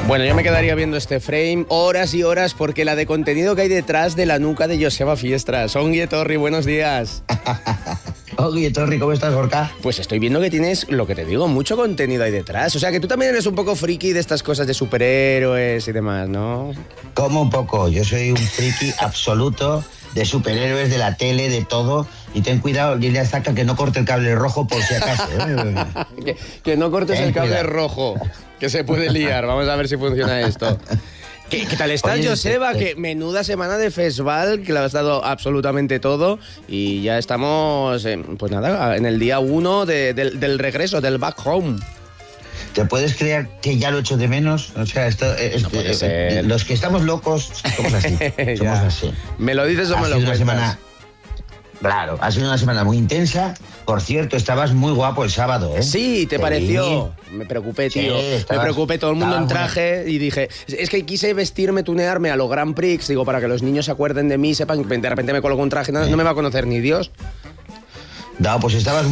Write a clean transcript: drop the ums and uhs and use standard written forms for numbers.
Bueno, yo me quedaría viendo este frame horas y horas porque la de contenido que hay detrás de la nuca de Joseba Fiestras. Ongi Etorri, buenos días. Ongi Etorri, ¿cómo estás, Gorka? Pues estoy viendo que tienes, lo que te digo, mucho contenido ahí detrás. O sea, que tú también eres un poco friki de estas cosas de superhéroes y demás, ¿no? Como un poco, yo soy un friki absoluto de superhéroes, de la tele, de todo. Y ten cuidado, dile a Zaka que no corte el cable rojo por si acaso. que no cortes el cable cuidado. rojo, que se puede liar. Vamos a ver si funciona esto. ¿Qué tal estás, Oye, Joseba? Que menuda semana de festival, que lo has dado absolutamente todo. Y ya estamos, pues nada, en el día 1 del regreso, del back home. ¿Te puedes creer que ya lo echo de menos? O sea, No puede ser. Los que estamos locos somos así. Somos así. ¿Me lo dices o me lo cuentas? Claro, ha sido una semana muy intensa. Por cierto, estabas muy guapo el sábado, ¿eh? Sí, ¿te pareció? Me preocupé, tío. Sí, me preocupé, todo el mundo en traje bueno. y dije, es que quise vestirme, tunearme a lo Grand Prix, digo, para que los niños se acuerden de mí, sepan que de repente me coloco un traje, no me va a conocer ni Dios. No, pues estabas